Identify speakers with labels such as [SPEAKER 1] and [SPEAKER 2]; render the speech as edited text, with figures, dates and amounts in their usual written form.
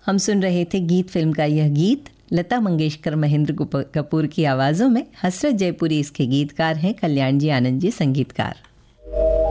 [SPEAKER 1] हम सुन रहे थे गीत फिल्म का यह गीत लता मंगेशकर महेंद्र कपूर की आवाज़ों में। हसरत जयपुरी इसके गीतकार हैं, कल्याण जी आनंद जी संगीतकार।